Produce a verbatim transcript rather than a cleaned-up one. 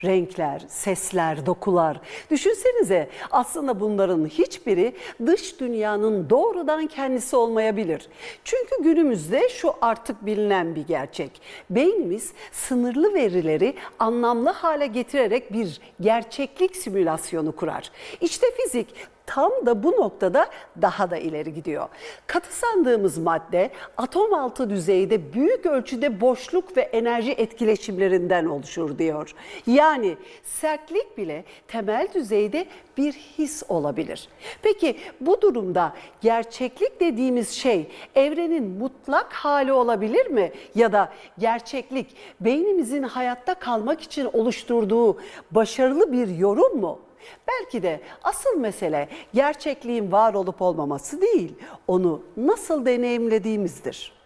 Renkler, sesler, dokular. Düşünsenize aslında bunların hiçbiri dış dünyanın doğrudan kendisi olmayabilir. Çünkü günümüzde şu artık bilinen bir gerçek. Beynimiz sınırlı verileri anlamlı hale getirerek bir gerçeklik simülasyonu kurar. İşte fizik tam da bu noktada daha da ileri gidiyor. Katı sandığımız madde atom altı düzeyde büyük ölçüde boşluk ve enerji etkileşimlerinden oluşur diyor. Yani sertlik bile temel düzeyde bir his olabilir. Peki bu durumda gerçeklik dediğimiz şey evrenin mutlak hali olabilir mi? Ya da gerçeklik beynimizin hayatta kalmak için oluşturduğu başarılı bir yorum mu? Belki de asıl mesele gerçekliğin var olup olmaması değil, onu nasıl deneyimlediğimizdir.